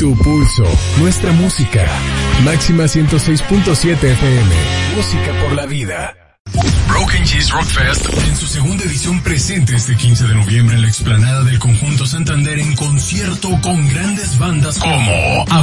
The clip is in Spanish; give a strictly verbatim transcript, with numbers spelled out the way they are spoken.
Tu pulso, nuestra música. Máxima ciento seis punto siete F M. Música por la vida. Broken Cheese Rock Fest en su segunda edición presente este quince de noviembre en la explanada del Conjunto Santander en concierto con grandes bandas como